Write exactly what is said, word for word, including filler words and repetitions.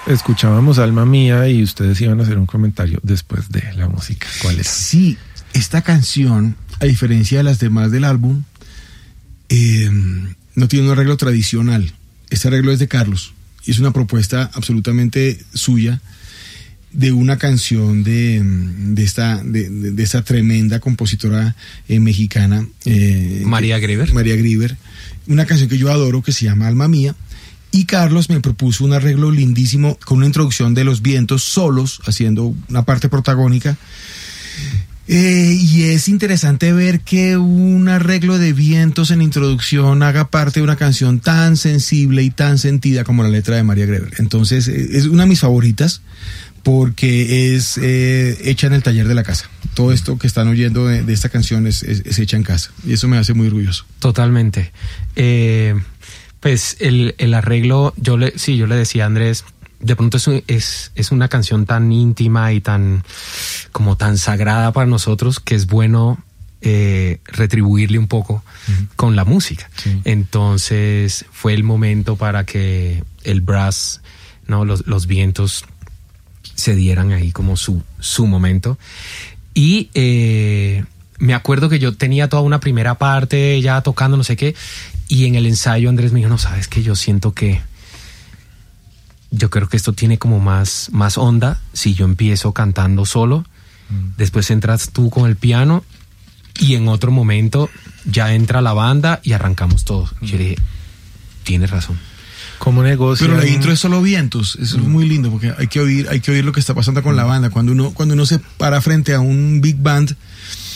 escuchábamos Alma Mía y ustedes iban a hacer un comentario después de la música. ¿Cuál era? Sí, esta canción, a diferencia de las demás del álbum, eh, no tiene un arreglo tradicional. Este arreglo es de Carlos y es una propuesta absolutamente suya de una canción de, de esta de, de esta tremenda compositora eh, mexicana, eh, María Grieber. María Grieber, una canción que yo adoro que se llama Alma Mía. Y Carlos me propuso un arreglo lindísimo con una introducción de los vientos solos, haciendo una parte protagónica. Eh, y es interesante ver que un arreglo de vientos en introducción haga parte de una canción tan sensible y tan sentida como la letra de María Grieber. Entonces, eh, es una de mis favoritas porque es eh, hecha en el taller de la casa. Todo esto que están oyendo de, de esta canción es, es, es hecha en casa. Y eso me hace muy orgulloso. Totalmente. Eh... Pues el, el arreglo, yo le, sí, yo le decía a Andrés, de pronto es, un, es, es una canción tan íntima y tan, como tan sagrada para nosotros que es bueno eh, retribuirle un poco uh-huh. con la música. Sí. Entonces fue el momento para que el brass, ¿no? los, los vientos se dieran ahí como su, su momento. Y eh, me acuerdo que yo tenía toda una primera parte ya tocando no sé qué. Y en el ensayo Andrés me dijo, no, sabes que yo siento que yo creo que esto tiene como más, más onda si yo empiezo cantando solo, mm. después entras tú con el piano y en otro momento ya entra la banda y arrancamos todo. Mm. Yo le dije, tienes razón. ¿Cómo negocio? Pero la intro es solo vientos, eso mm. es muy lindo porque hay que oír, hay que oír lo que está pasando con mm. la banda. Cuando uno, cuando uno se para frente a un big band